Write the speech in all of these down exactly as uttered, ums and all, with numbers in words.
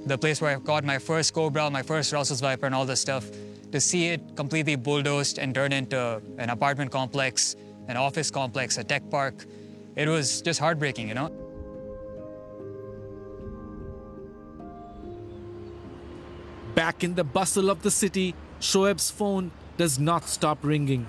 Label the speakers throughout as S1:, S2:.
S1: the place where I caught my first cobra, my first Russell's viper and all this stuff, to see it completely bulldozed and turned into an apartment complex, an office complex, a tech park, it was just heartbreaking, you know?
S2: Back in the bustle of the city, Shoaib's phone does not stop ringing.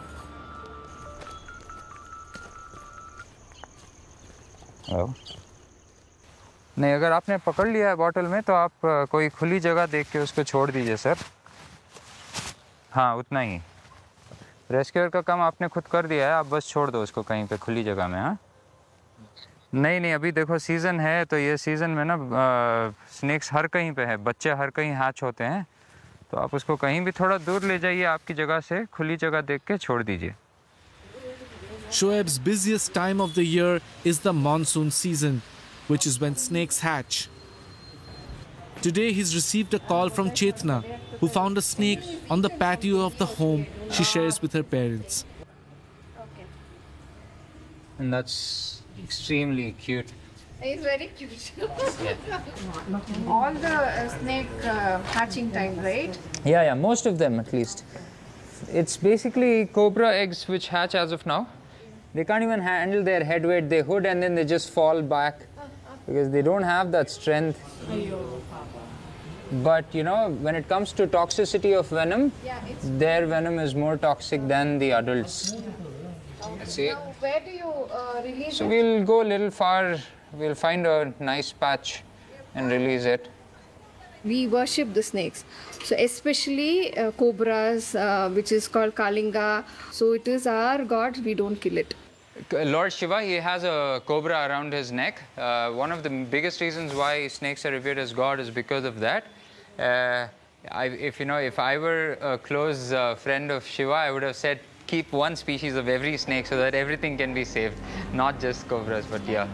S3: Hello नहीं, अगर आपने पकड़ लिया है bottle में तो आप कोई खुली जगह देख के उसको छोड़ दीजिए सर. हाँ, उतना ही. रेस्क्यूअर का काम आपने खुद कर दिया है, आप बस छोड़ दो उसको कहीं पे खुली जगह में. हाँ नहीं नहीं, अभी देखो सीज़न है तो ये सीज़न में ना स्नेक्स हर कहीं पे है, बच्चे हर कहीं हैच होते हैं, तो आप उसको कहीं भी थोड़ा दूर ले जाइए, आपकी जगह से खुली जगह देख के छोड़ दीजिए.
S2: Shoaib's busiest time of the year is the monsoon season, which is when snakes hatch. Today he's received a call from Chetna, who found a snake on the patio of the home she shares with her parents.
S3: Okay. And that's extremely cute.
S4: It's very cute. All the uh, snake uh, hatching time, right?
S3: Yeah, yeah, most of them at least. It's basically cobra eggs which hatch as of now. They can't even handle their head weight. They hood and then they just fall back because they don't have that strength. But you know, when it comes to toxicity of venom,
S4: yeah,
S3: their venom is more toxic than the adults. See?
S4: Now, where do you uh, release
S3: so
S4: it?
S3: We'll go a little far. We'll find a nice patch and release it.
S4: We worship the snakes. So especially uh, cobras, uh, which is called Kalinga. So it is our god, we don't kill it.
S3: Lord Shiva, he has a cobra around his neck. Uh, one of the biggest reasons why snakes are revered as god is because of that. Uh, I, if you know, if I were a close uh, friend of Shiva, I would have said keep one species of every snake so that everything can be saved, not just cobras, but yeah.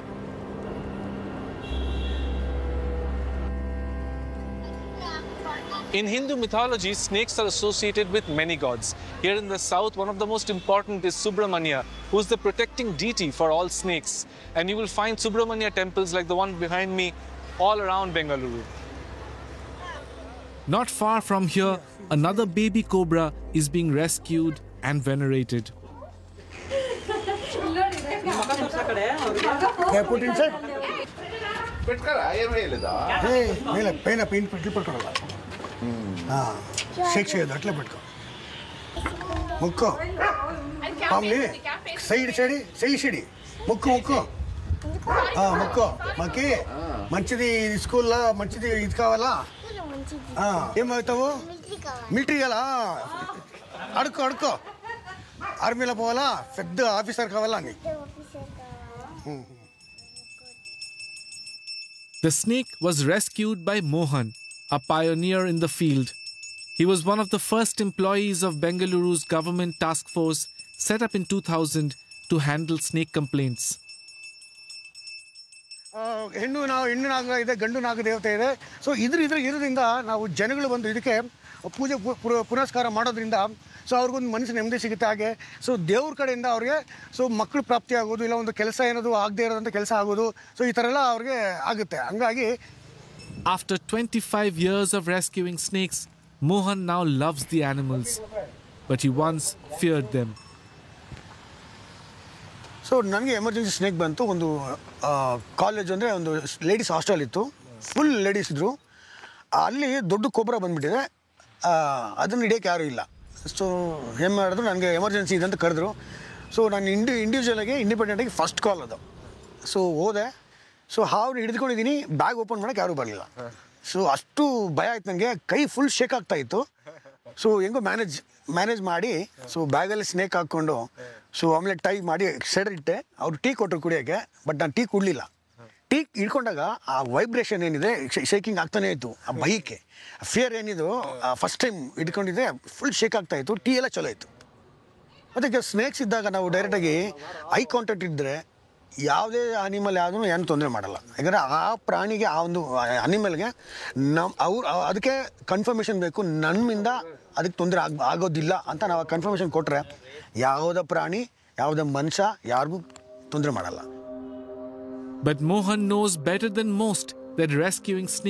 S5: In Hindu mythology, snakes are associated with many gods. Here in the south, one of the most important is Subramanya, who is the protecting deity for all snakes. And you will find Subramanya temples like the one behind me all around Bengaluru.
S2: Not far from here, another baby cobra is being rescued and venerated.
S6: Yeah, put inside. Hey, mele pena paint put put Ah, shake shake that le petko. Mukko. Family. Side side, side side. Mukko mukko. Ah, mukko. Maki. Manchidi school la, manchidi idka wala. Ah, ye mai tawo. Military gala. Adko adko. Army la povala. Fed officer ka wala ni.
S2: The snake was rescued by Mohan, a pioneer in the field. He was one of the first employees of Bengaluru's government task force set up in two thousand to handle snake complaints.
S6: ಹೆಣ್ಣು ನಾವು ಹೆಣ್ಣು ನಾಗ ಇದೆ ಗಂಡು ನಾಗ ದೇವತೆ ಇದೆ so ಇದ್ರ ಇದ್ರ ಇರೋದ್ರಿಂದ ನಾವು ಜನಗಳು ಬಂದು ಇದಕ್ಕೆ ಪೂಜೆ ಪುನಸ್ಕಾರ ಮಾಡೋದ್ರಿಂದ ಸೊ ಅವ್ರಿಗೊಂದು ಮನಸ್ಸಿನ ನೆಮ್ಮದಿ ಸಿಗುತ್ತೆ ಹಾಗೆ ಸೊ ದೇವ್ರ ಕಡೆಯಿಂದ ಅವ್ರಿಗೆ ಸೊ ಮಕ್ಕಳು ಪ್ರಾಪ್ತಿ ಆಗೋದು ಇಲ್ಲ ಒಂದು ಕೆಲಸ ಏನದು ಆಗದೇ ಇರೋದಂಥ ಕೆಲಸ ಆಗೋದು ಸೊ ಈ ಥರ ಎಲ್ಲ ಅವ್ರಿಗೆ ಆಗುತ್ತೆ ಹಂಗಾಗಿ
S2: After twenty-five years of rescuing snakes, Mohan now loves the animals, but he once feared them.
S6: So ನನಗೆ ಎಮರ್ಜೆನ್ಸಿ ಸ್ನೇಕ್ ಬಂತು ಒಂದು ಕಾಲೇಜ್ ಅಂದರೆ ಒಂದು ಲೇಡೀಸ್ ಹಾಸ್ಟೆಲ್ ಇತ್ತು ಫುಲ್ ಲೇಡೀಸ್ ಇದ್ದರು ಅಲ್ಲಿ ದೊಡ್ಡ ಕೊಬ್ರ ಬಂದುಬಿಟ್ಟಿದೆ ಅದನ್ನು ಹಿಡಿಯೋಕ್ಕೆ ಯಾರೂ ಇಲ್ಲ ಸೊ ಏನು ಮಾಡಿದ್ರು ನನಗೆ ಎಮರ್ಜೆನ್ಸಿ ಇದೆ ಅಂತ ಕರೆದ್ರು ಸೊ ನಾನು ಇಂಡಿ ಇಂಡಿವಿಜುವಲಾಗಿ ಇಂಡಿಪೆಂಡೆಂಟಾಗಿ ಫಸ್ಟ್ ಕಾಲ್ ಅದು ಸೊ ಹೋದೆ ಸೊ ಹಾವು ಹಿಡಿದುಕೊಂಡಿದ್ದೀನಿ ಬ್ಯಾಗ್ ಓಪನ್ ಮಾಡೋಕ್ಕೆ ಯಾರೂ ಬರಲಿಲ್ಲ ಸೊ ಅಷ್ಟು ಭಯ ಆಯ್ತು ನನಗೆ ಕೈ ಫುಲ್ ಶೇಕ್ ಆಗ್ತಾಯಿತ್ತು ಸೊ ಹೆಂಗೋ ಮ್ಯಾನೇಜ್ ಮ್ಯಾನೇಜ್ ಮಾಡಿ ಸೊ ಬ್ಯಾಗಲ್ಲಿ ಸ್ನೇಕ್ ಹಾಕ್ಕೊಂಡು ಸೊ ಆಮ್ಲೆಟ್ ಟೈ ಮಾಡಿ ಸೈಡ್ ಇಟ್ಟೆ ಅವ್ರು ಟೀ ಕೊಟ್ಟರು ಕುಡಿಯೋಕ್ಕೆ ಬಟ್ ನಾನು ಟೀ ಕುಡಲಿಲ್ಲ ಟೀ ಹಿಡ್ಕೊಂಡಾಗ ಆ ವೈಬ್ರೇಷನ್ ಏನಿದೆ ಶೇಕಿಂಗ್ ಆಗ್ತಾನೇ ಇತ್ತು ಆ ಭಯಕ್ಕೆ ಫಿಯರ್ ಏನಿದು ಫಸ್ಟ್ ಟೈಮ್ ಹಿಡ್ಕೊಂಡಿದ್ದೆ ಫುಲ್ ಶೇಕ್ ಆಗ್ತಾಯಿತ್ತು ಟೀ ಎಲ್ಲ ಚಲೋ ಇತ್ತು ಮತ್ತು ಸ್ನೇಕ್ಸ್ ಇದ್ದಾಗ ನಾವು ಡೈರೆಕ್ಟಾಗಿ ಐ ಕಾಂಟ್ಯಾಕ್ಟ್ ಇದ್ದರೆ ಯಾವುದೇ ಅನಿಮಲ್ ಯಾವುದೂ ಏನು ತೊಂದರೆ ಮಾಡಲ್ಲ ಯಾಕಂದರೆ ಆ ಪ್ರಾಣಿಗೆ ಆ ಒಂದು ಅನಿಮಲ್ಗೆ ನಮ್ಮ ಅವ್ರು ಅದಕ್ಕೆ ಕನ್ಫರ್ಮೇಷನ್ ಬೇಕು ನಮ್ಮಿಂದ ಅದಕ್ಕೆ ತೊಂದರೆ ಆಗ ಆಗೋದಿಲ್ಲ ಅಂತ ನಾವು ಕನ್ಫರ್ಮೇಷನ್ ಕೊಟ್ಟರೆ ಯಾವುದೇ ಪ್ರಾಣಿ ಯಾವುದೇ ಮನುಷ್ಯ ಯಾರಿಗೂ ತೊಂದರೆ ಮಾಡಲ್ಲ.
S2: But Mohan knows better than most that rescuing snakes